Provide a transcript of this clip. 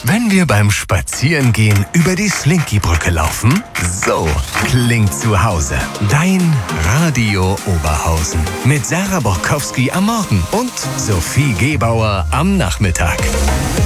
Wenn wir beim Spazierengehen über die Slinky-Brücke laufen, so klingt zu Hause. Dein Radio Oberhausen. Mit Sarah Borkowski am Morgen und Sophie Gebauer am Nachmittag.